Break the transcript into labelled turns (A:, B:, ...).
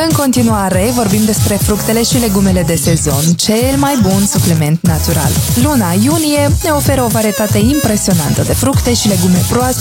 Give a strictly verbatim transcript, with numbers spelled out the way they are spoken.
A: În continuare, vorbim despre fructele și legumele de sezon, cel mai bun supliment natural. Luna iunie ne oferă o varietate impresionantă de fructe și legume proaspete